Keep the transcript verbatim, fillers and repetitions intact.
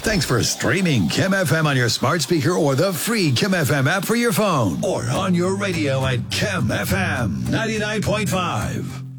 Thanks for streaming Kim F M on your smart speaker or the free Kim F M app for your phone or on your radio at Kim F M ninety-nine point five.